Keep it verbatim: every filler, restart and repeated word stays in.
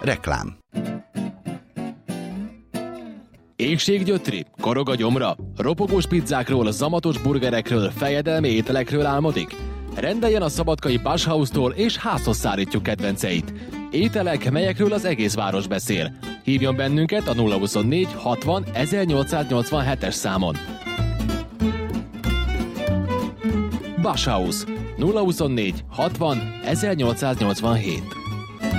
Reklám. Éhséggyötri? Korog a gyomra? Ropogós pizzákról, zamatos burgerekről, fejedelmi ételekről álmodik? Rendeljen a szabadkai Basshaus-tól és házhoz szállítjuk kedvenceit. Ételek, melyekről az egész város beszél. Hívjon bennünket a nulla huszonnégy hatvan ezernyolcszáznyolcvanhetes számon. Basshaus nulla huszonnégy hatvan ezernyolcszáznyolcvanhét.